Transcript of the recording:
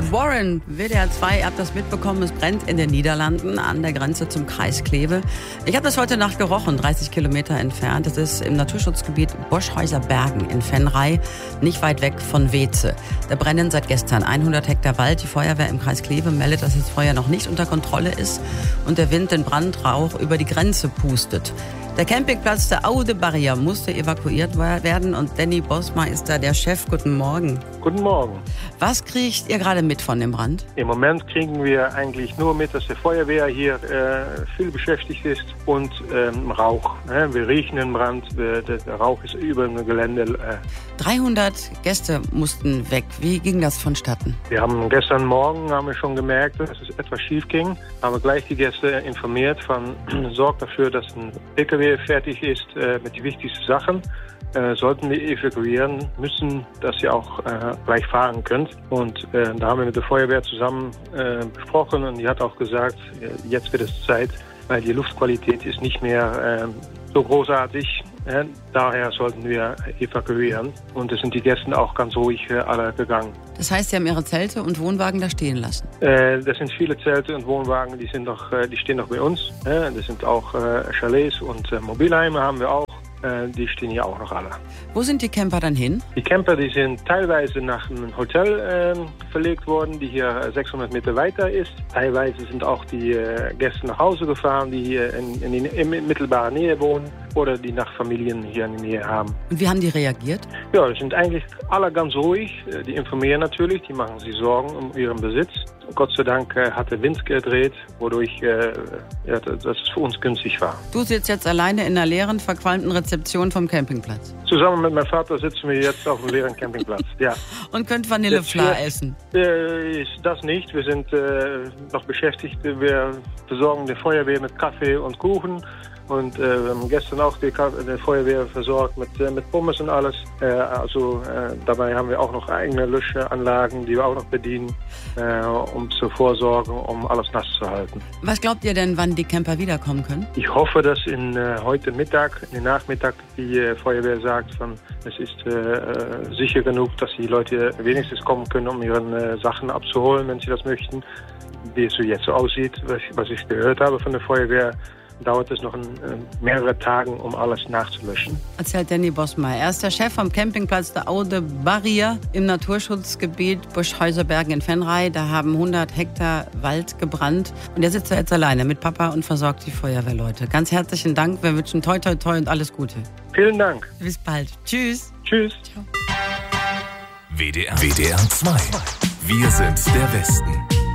Warren, WDR 2, ihr habt das mitbekommen, es brennt in den Niederlanden an der Grenze zum Kreis Kleve. Ich habe das heute Nacht gerochen, 30 Kilometer entfernt. Das ist im Naturschutzgebiet Boschhäuser Bergen in Venray, nicht weit weg von Weeze. Da brennen seit gestern 100 Hektar Wald. Die Feuerwehr im Kreis Kleve meldet, dass das Feuer noch nicht unter Kontrolle ist und der Wind den Brandrauch über die Grenze pustet. Der Campingplatz der Oude Barrière musste evakuiert werden und Danny Bosma ist da der Chef. Guten Morgen. Guten Morgen. Was kriegt ihr gerade mit von dem Brand? Im Moment kriegen wir eigentlich nur mit, dass die Feuerwehr hier viel beschäftigt ist und Rauch. Wir riechen den Brand, der Rauch ist über dem Gelände. 300 Gäste mussten weg. Wie ging das vonstatten? Wir haben gestern Morgen schon gemerkt, dass es etwas schief ging. Haben gleich die Gäste informiert sorgt dafür, dass ein PKW fertig ist mit den wichtigsten Sachen. Sollten wir evakuieren müssen, dass ihr auch gleich fahren könnt. Und da haben wir mit der Feuerwehr zusammen besprochen und die hat auch gesagt, jetzt wird es Zeit, weil die Luftqualität ist nicht mehr so großartig. Daher sollten wir evakuieren. Und es sind die Gäste auch ganz ruhig alle gegangen. Das heißt, Sie haben Ihre Zelte und Wohnwagen da stehen lassen? Das sind viele Zelte und Wohnwagen, die stehen noch bei uns. Das sind auch Chalets und Mobilheime haben wir auch. Die stehen hier auch noch alle. Wo sind die Camper dann hin? Die Camper, die sind teilweise nach einem Hotel verlegt worden, die hier 600 Meter weiter ist. Teilweise sind auch die Gäste nach Hause gefahren, die hier in mittelbarer Nähe wohnen oder die nach Familien hier in der Nähe haben. Und wie haben die reagiert? Ja, die sind eigentlich alle ganz ruhig. Die informieren natürlich, die machen sich Sorgen um ihren Besitz. Gott sei Dank hat der Wind gedreht, wodurch das für uns günstig war. Du sitzt jetzt alleine in einer leeren, verqualmten Rezeption vom Campingplatz. Zusammen mit meinem Vater sitzen wir jetzt auf dem leeren Campingplatz, ja. Und könnt Vanillefla essen? Das nicht. Wir sind noch beschäftigt. Wir versorgen die Feuerwehr mit Kaffee und Kuchen. Und wir haben gestern auch die Feuerwehr versorgt mit Pommes und alles. Dabei haben wir auch noch eigene Löschanlagen, die wir auch noch bedienen, um zur Vorsorge, um alles nass zu halten. Was glaubt ihr denn, wann die Camper wiederkommen können? Ich hoffe, dass heute Mittag, in den Nachmittag, die Feuerwehr sagt, es ist sicher genug, dass die Leute wenigstens kommen können, um ihre Sachen abzuholen, wenn sie das möchten. Wie es so jetzt so aussieht, was ich gehört habe von der Feuerwehr, dauert es noch mehrere Tage, um alles nachzulöschen. Erzählt Danny Bosma. Er ist der Chef vom Campingplatz der Oude Barrière im Naturschutzgebiet Boschhäuser Bergen in Venray. Da haben 100 Hektar Wald gebrannt. Und er sitzt da jetzt alleine mit Papa und versorgt die Feuerwehrleute. Ganz herzlichen Dank. Wir wünschen toi, toi, toi und alles Gute. Vielen Dank. Bis bald. Tschüss. Tschüss. Ciao. WDR 2. Wir sind der Westen.